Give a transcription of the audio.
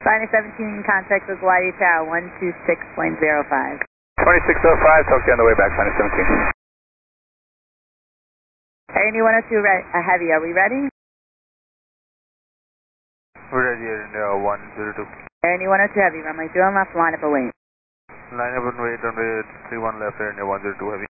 Final 17, contact with Hawaii Tower 126.05. 2605, talk to you on the way back, Final 17. Any 102 heavy, are we ready? We're ready here in 102. Any 102 heavy, runway 2 left, line up and wait. Line up and wait, runway 31 left, here in 102 heavy.